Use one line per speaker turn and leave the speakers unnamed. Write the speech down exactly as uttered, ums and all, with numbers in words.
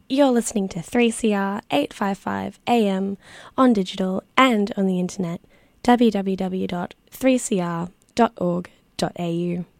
You're listening to three C R eight fifty-five A M on digital and on the internet, w w w dot three c r dot org dot a u.